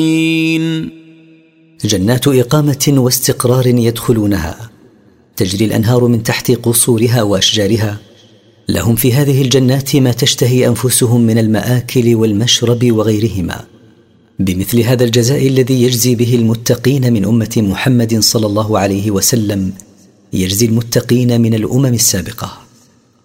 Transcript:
جنات إقامة واستقرار يدخلونها، تجري الأنهار من تحت قصورها وأشجارها، لهم في هذه الجنات ما تشتهي أنفسهم من المآكل والمشرب وغيرهما، بمثل هذا الجزاء الذي يجزي به المتقين من أمة محمد صلى الله عليه وسلم يجزي المتقين من الأمم السابقة.